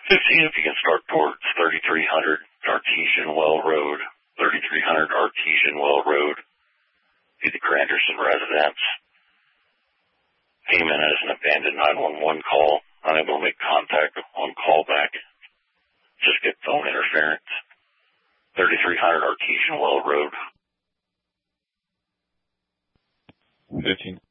15 if you can start towards 3300 Artesian Well Road. 3300 Artesian Well Road. Be the Granderson residence. Came in as an abandoned 911 call. Unable to make contact on callback. Just get phone interference. 3300 Artesian Well Road. 15.